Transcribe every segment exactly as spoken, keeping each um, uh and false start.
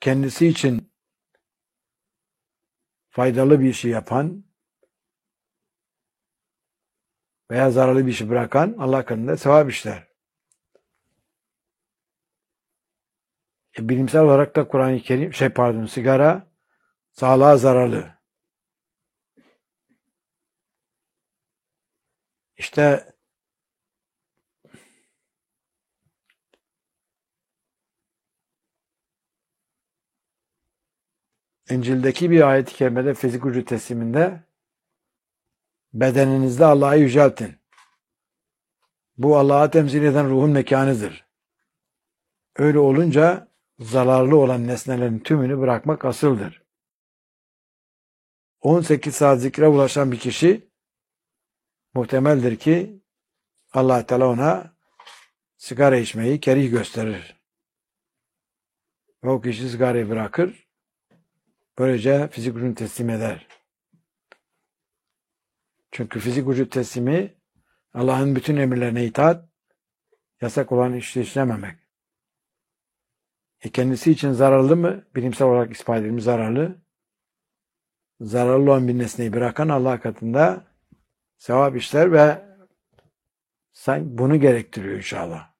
kendisi için faydalı bir şey yapan veya zararlı bir şey bırakan Allah katında sevap işler. E, bilimsel olarak da Kur'an-ı Kerim, şey pardon, sigara sağlığa zararlı. İşte İncil'deki bir ayet-i kerimede fizik ucu tesliminde bedeninizde Allah'ı yüceltin. Bu Allah'a temsil eden ruhun mekanıdır. Öyle olunca zararlı olan nesnelerin tümünü bırakmak asıldır. on sekiz saat zikre ulaşan bir kişi muhtemeldir ki Allah Teala ona sigara içmeyi kerih gösterir. Ve o kişi sigarayı bırakır. Böylece fizik ucunu teslim eder. Çünkü fizik ucu teslimi Allah'ın bütün emirlerine itaat, yasak olan işi işlememek. E kendisi için zararlı mı? Bilimsel olarak ispat edilmiş zararlı. Zararlı olan bir nesneyi bırakan Allah katında sevap işler ve sen bunu gerektiriyor inşallah.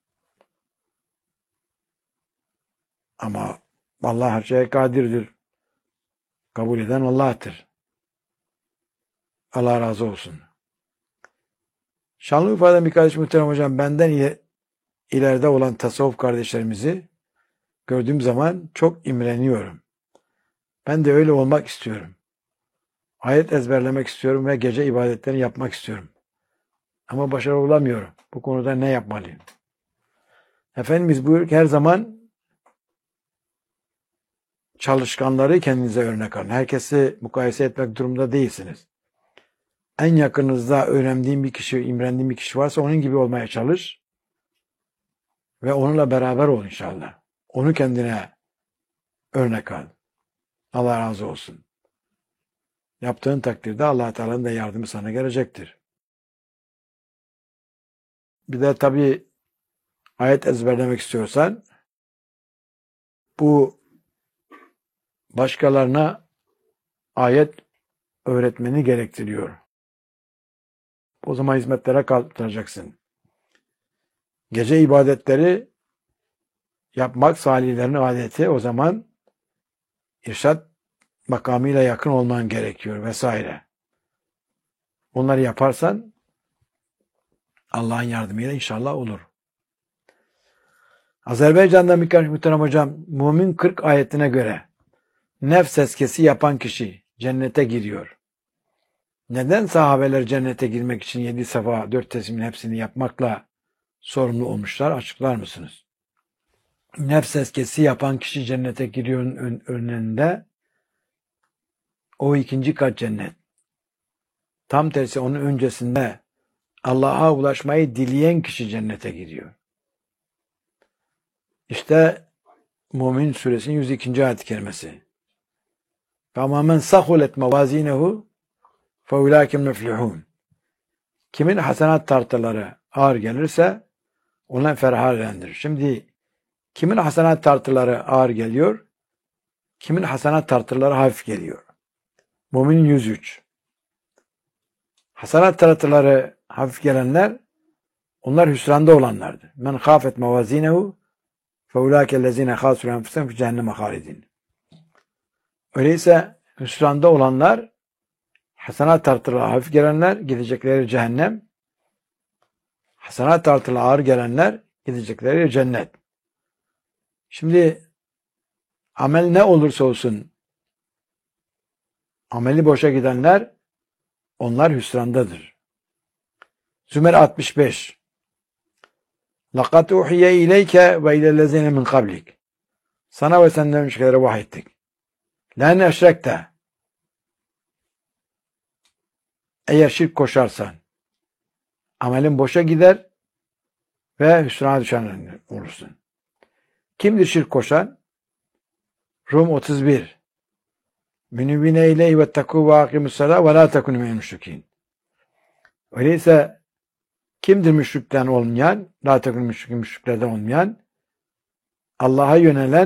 Ama Allah her şeye kadirdir. Kabul eden Allah'tır. Allah razı olsun. Şanlıurfa'dan bir kardeş muhterem hocam, benden ile, ileride olan tasavvuf kardeşlerimizi gördüğüm zaman çok imreniyorum. Ben de öyle olmak istiyorum. Ayet ezberlemek istiyorum ve gece ibadetlerini yapmak istiyorum. Ama başarılı olamıyorum. Bu konuda ne yapmalıyım? Efendimiz buyuruyor ki her zaman çalışkanları kendinize örnek alın. Herkesi mukayese etmek durumunda değilsiniz. En yakınınızda öğrendiğin bir kişi, imrendiğin bir kişi varsa onun gibi olmaya çalış ve onunla beraber ol inşallah. Onu kendine örnek al. Allah razı olsun. Yaptığın takdirde Allah Teala'nın da yardımı sana gelecektir. Bir de tabii ayet ezberlemek istiyorsan bu başkalarına ayet öğretmeni gerektiriyor. O zaman hizmetlere kaldıracaksın. Gece ibadetleri yapmak salihlerin adeti, o zaman irşad makamıyla yakın olman gerekiyor vesaire. Onları yaparsan Allah'ın yardımıyla inşallah olur. Azerbaycan'dan birkaç muhterem hocam, Mümin kırk ayetine göre nefs eskesi yapan kişi cennete giriyor. Neden sahabeler cennete girmek için yedi sefa, dört teslimin hepsini yapmakla sorumlu olmuşlar? Açıklar mısınız? Nefs eskesi yapan kişi cennete giriyor önünde. O ikinci kat cennet. Tam tersi onun öncesinde Allah'a ulaşmayı dileyen kişi cennete giriyor. İşte Mümin Suresinin yüz ikinci ayet-i kerimesi. فَمَا مَنْ سَخُلَتْ مَوَازِينَهُ فَاُولَٰئِكَ الْمُفْلِحُونَ. Kimin hasenat tartıları ağır gelirse ona ferahlendirir. Şimdi kimin hasenat tartıları ağır geliyor? Kimin hasenat tartıları hafif geliyor? Mümin yüz üç. Hasenat tartıları hafif gelenler, onlar hüsranda olanlardır. Men khafet mevazinehu feulâke ellezîne khâsû enfusehum fi cehenneme hâlidîn. Öyleyse hüsranda olanlar, hasenat tartıları hafif gelenler gidecekleri cehennem, hasenat tartıları ağır gelenler gidecekleri cennet. Şimdi amel ne olursa olsun, ameli boşa gidenler, onlar hüsrandadır. Zümer altmış beş. لَقَدْ اُحِيَ اِلَيْكَ وَاِلَى الَّذِينَ مِنْ قَبْلِكَ. Sana ve senden öncekilere vahyettik. لَاَنْ اَشْرَكْتَ. Eğer şirk koşarsan, amelin boşa gider ve hüsrana düşen olursun. Kimdir şirk koşan? Rum otuz bir. Münibine ileyhi ve takû ve akimussalâ ve lâ tekûnü minel müşrikîn. Öyleyse kimdir müşrikten olmayan? Lâ tekûnü müşrikîn, müşriklerden olmayan? Allah'a yönelen